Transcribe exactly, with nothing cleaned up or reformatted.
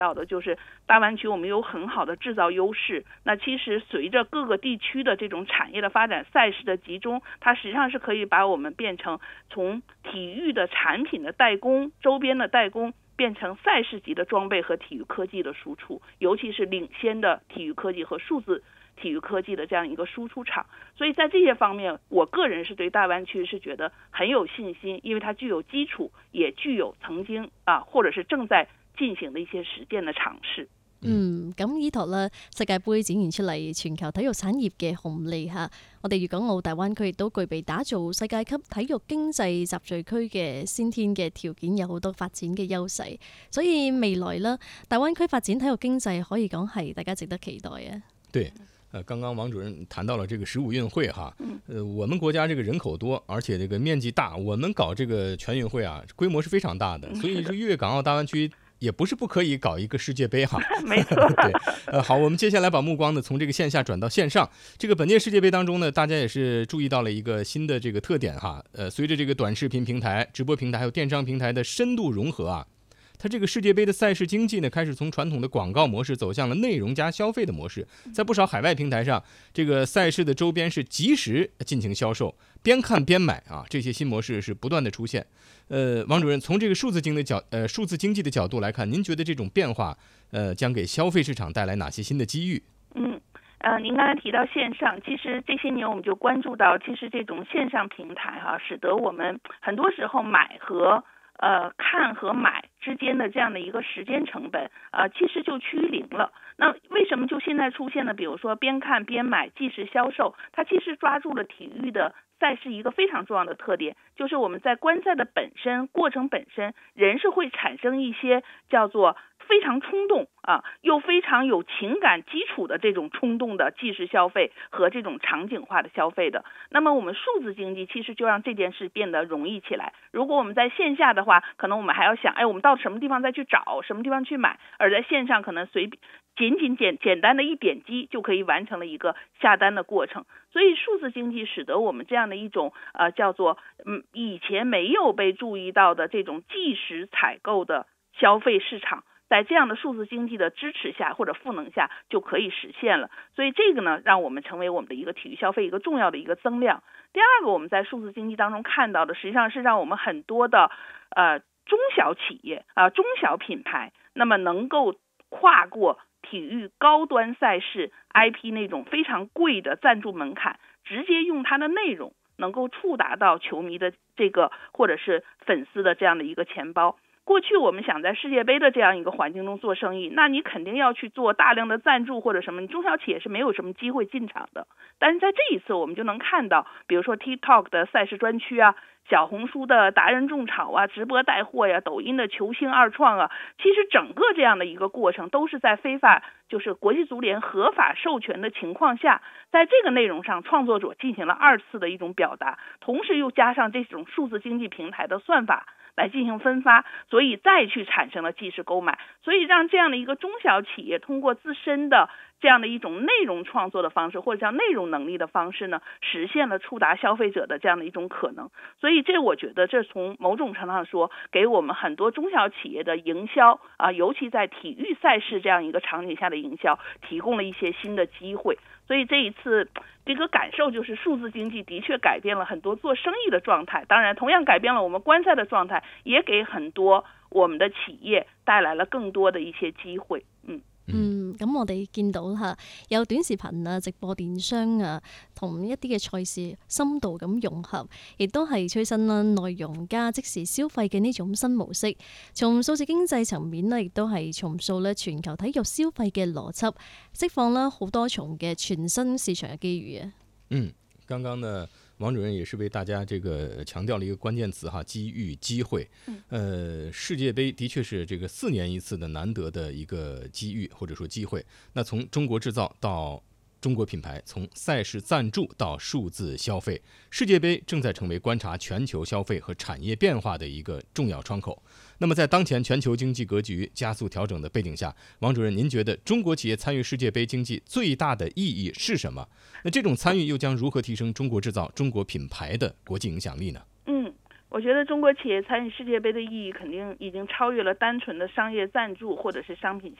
到的，就是大湾区我们有很好的制造优势。那其实随着各个地区的这种产业的发展、赛事的集中，它实际上是可以把我们变成从体育的产品的代工、周边的代工，变成赛事级的装备和体育科技的输出，尤其是领先的体育科技和数字体育科技的这样一个输出厂。所以在这些方面，我个人是对大湾区是觉得很有信心，因为它具有基礎，也具有曾經啊或者是正在進行的一些實踐的嘗試。 嗯，咁依托啦，世界盃展現出嚟全球體育產業嘅紅利嚇，我哋粵港澳大灣區亦都具備打造世界級體育經濟集聚區嘅先天嘅條件，有好多發展嘅優勢。所以未來啦，大灣區發展體育經濟可以講係大家值得期待啊。 對。呃，剛剛王主任談到了這個十五運會哈，呃，我們國家這個人口多，而且這個面積大，我們搞這個全運會啊，規模是非常大的，所以說粵港澳大灣區也不是不可以搞一個世界盃哈。 沒錯。 對，呃，好，我們接下來把目光呢從這個線下轉到線上。這個本屆世界盃當中呢，大家也是注意到了一個新的這個特點哈，呃，隨着這個短視頻平台、直播平台還有電商平台的深度融合啊。它這個世界盃的賽事經濟呢，開始從傳統的廣告模式走向了內容加消費的模式。在不少海外平台上，這個賽事的周邊是即時進行銷售，邊看邊買啊，這些新模式是不斷的出現。呃，王主任，從這個數字經的角呃數字經濟的角度來看，您覺得這種變化呃將給消費市場帶來哪些新的機遇？ 嗯。呃，您剛才提到線上，其實這些年我們就關注到，其實這種線上平台哈、啊，使得我們很多時候買和呃，看和買之間的這樣的一個時間成本，呃，其實就趨於零了。那為什麼就現在出現了，比如說邊看邊買即時銷售，它其實抓住了體育的賽事一個非常重要的特點，就是我們在觀賽的本身過程本身，人是會產生一些叫做非常衝動啊，又非常有情感基礎的這種衝動的即時消費和這種場景化的消費的。那麼我們數字經濟其實就讓這件事變得容易起來。如果我們在線下的話，可能我們還要想，哎，我們到什麼地方再去找，什麼地方去買，而在線上可能隨便僅僅簡簡單的一點擊就可以完成了一個下單的過程。所以數字經濟使得我們這樣的一種呃叫做嗯以前沒有被注意到的這種即時採購的消費市場，在這樣的數字經濟的支持下或者賦能下就可以實現了。所以這個呢，讓我們成為我們的一個體育消費一個重要的一個增量。第二個，我們在數字經濟當中看到的，實際上是讓我們很多的呃中小企業啊、呃、中小品牌，那麼能夠跨過體育高端賽事 I P 那種非常貴的贊助門檻，直接用它的內容能夠觸達到球迷的這個或者是粉絲的這樣的一個錢包。過去我們想在世界盃的這樣一個環境中做生意，那你肯定要去做大量的贊助或者什麼，你中小企業是沒有什麼機會進場的。但是在這一次我們就能看到，比如說 TikTok 的賽事專區啊，小紅書的達人種草啊，直播帶貨呀、啊，抖音的球星二創啊，其實整個這樣的一個過程都是在非法，就是國際足聯合法授權的情況下，在這個內容上創作者進行了二次的一種表達，同時又加上這種數字經濟平台的算法來進行分發，所以再去產生了即時購買，所以讓這樣的一個中小企業通過自身的這樣的一種內容創作的方式，或者叫內容能力的方式呢，實現了觸達消費者的這樣的一種可能。所以這我覺得這從某種程度上說，給我們很多中小企業的營銷啊，尤其在體育賽事這樣一個場景下的營銷，提供了一些新的機會。所以這一次這個感受就是數字經濟的確改變了很多做生意的狀態，當然同樣改變了我們觀賽的狀態，也給很多我們的企業帶來了更多的一些機會。嗯嗯，咁我哋見到嚇有短視頻啊、直播電商啊，同一啲嘅賽事深度咁融合，亦都係催生啦內容加即時消費嘅呢種新模式。從數字經濟層面呢，亦都係重塑咧全球體育消費嘅邏輯，釋放啦好多重嘅全新市場嘅機遇啊！ 嗯，剛剛呢，王主任也是為大家這個強調了一個關鍵詞哈，機遇、機會。呃，世界盃的確是這個四年一次的難得的一個機遇或者說機會。那從中國製造到中國品牌，從賽事贊助到數字消費，世界盃正在成為觀察全球消費和產業變化的一個重要窗口。那麼在當前全球經濟格局加速調整的背景下，王主任，您覺得中國企業參與世界盃經濟最大的意義是什麼？那這種參與又將如何提升中國製造、中國品牌的國際影響力呢？ 嗯。 我觉得中国企业参与世界杯的意义肯定已经超越了单纯的商业赞助或者是商品